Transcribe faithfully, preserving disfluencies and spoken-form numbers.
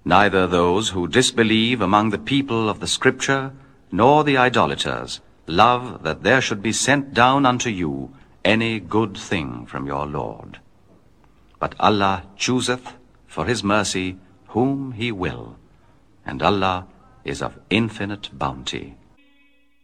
Neither those who disbelieve among the people of the Scripture, nor the idolaters, love that there should be sent down unto you any good thing from your Lord. But Allah chooseth for his mercy whom he will, and Allah is of infinite bounty.